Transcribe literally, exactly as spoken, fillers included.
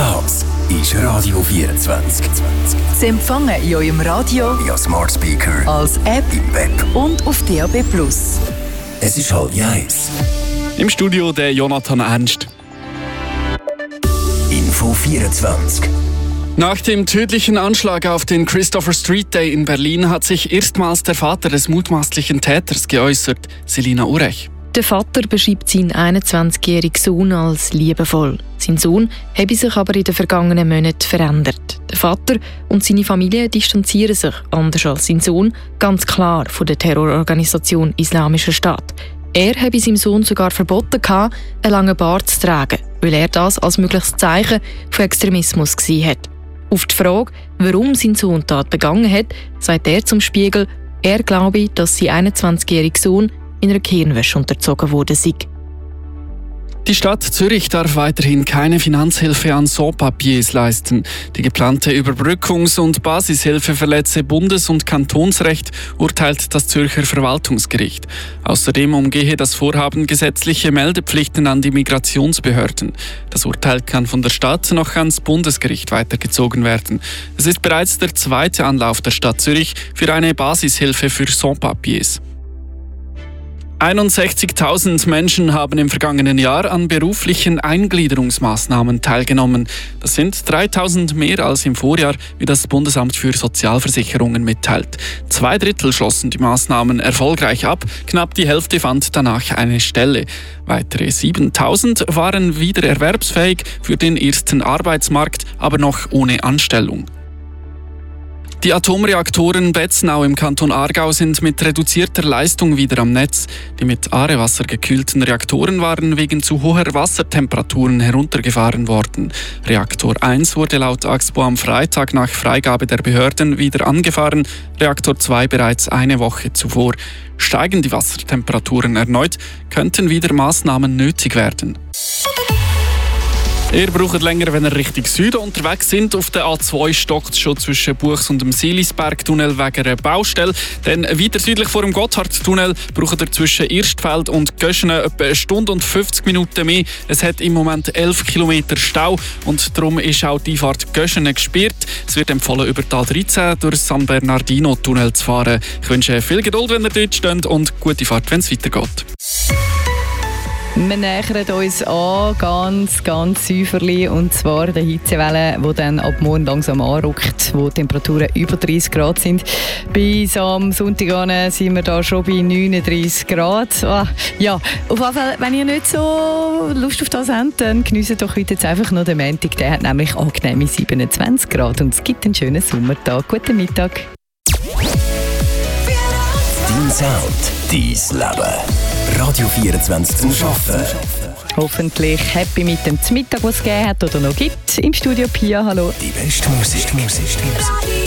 Das ist Radio vierundzwanzig. Sie empfangen in eurem Radio, via Smart Speaker, als App im Web und auf D A B plus. Es ist halb eins. Im Studio der Jonathan Ernst. Info vierundzwanzig. Nach dem tödlichen Anschlag auf den Christopher Street Day in Berlin hat sich erstmals der Vater des mutmaßlichen Täters geäußert, Selina Urech. Der Vater beschreibt seinen einundzwanzigjährigen Sohn als liebevoll. Sein Sohn habe sich aber in den vergangenen Monaten verändert. Der Vater und seine Familie distanzieren sich, anders als sein Sohn, ganz klar von der Terrororganisation Islamischer Staat. Er habe seinem Sohn sogar verboten, einen langen Bart zu tragen, weil er das als mögliches Zeichen von Extremismus gesehen hat. Auf die Frage, warum sein Sohn die Tat begangen hat, sagt er zum Spiegel, er glaube, dass sein einundzwanzigjähriger Sohn in einer Gehirnwäsche unterzogen worden sei. Die Stadt Zürich darf weiterhin keine Finanzhilfe an Sans-Papiers leisten. Die geplante Überbrückungs- und Basishilfe verletze Bundes- und Kantonsrecht, urteilt das Zürcher Verwaltungsgericht. Außerdem umgehe das Vorhaben gesetzliche Meldepflichten an die Migrationsbehörden. Das Urteil kann von der Stadt noch ans Bundesgericht weitergezogen werden. Es ist bereits der zweite Anlauf der Stadt Zürich für eine Basishilfe für Sans-Papiers. einundsechzigtausend Menschen haben im vergangenen Jahr an beruflichen Eingliederungsmaßnahmen teilgenommen. Das sind dreitausend mehr als im Vorjahr, wie das Bundesamt für Sozialversicherungen mitteilt. Zwei Drittel schlossen die Maßnahmen erfolgreich ab, knapp die Hälfte fand danach eine Stelle. Weitere siebentausend waren wieder erwerbsfähig für den ersten Arbeitsmarkt, aber noch ohne Anstellung. Die Atomreaktoren Betznau im Kanton Aargau sind mit reduzierter Leistung wieder am Netz. Die mit Aarewasser gekühlten Reaktoren waren wegen zu hoher Wassertemperaturen heruntergefahren worden. Reaktor eins wurde laut Axpo am Freitag nach Freigabe der Behörden wieder angefahren, Reaktor zwei bereits eine Woche zuvor. Steigen die Wassertemperaturen erneut, könnten wieder Maßnahmen nötig werden. Ihr braucht länger, wenn ihr Richtung Süden unterwegs sind. Auf der A zwei stockt es schon zwischen Buchs und dem Silisberg-Tunnel wegen einer Baustelle. Dann weiter südlich vor dem Gotthardtunnel braucht ihr zwischen Irstfeld und Göschenen etwa eine Stunde und fünfzig Minuten mehr. Es hat im Moment elf Kilometer Stau und darum ist auch die Einfahrt Göschenen gesperrt. Es wird empfohlen, über die A dreizehn durch den San Bernardino-Tunnel zu fahren. Ich wünsche viel Geduld, wenn ihr dort steht, und gute Fahrt, wenn es weitergeht. Wir nähern uns an, ganz, ganz säuferlich, und zwar der Hitzewelle, die dann ab morgen langsam anrückt, wo die Temperaturen über dreißig Grad sind. Bis am Sonntag sind wir da schon bei neununddreißig Grad. Ah, ja, auf jeden Fall, wenn ihr nicht so Lust auf das habt, dann geniessen doch heute jetzt einfach noch den Montag. Der hat nämlich angenehme siebenundzwanzig Grad und es gibt einen schönen Sommertag. Guten Mittag. Dein Sound, dein Leben. Radio vierundzwanzig zum Arbeiten. Hoffentlich happy mit dem Mittag, was es gegeben hat oder noch gibt. Im Studio Pia, hallo. Die beste Musik. Musik.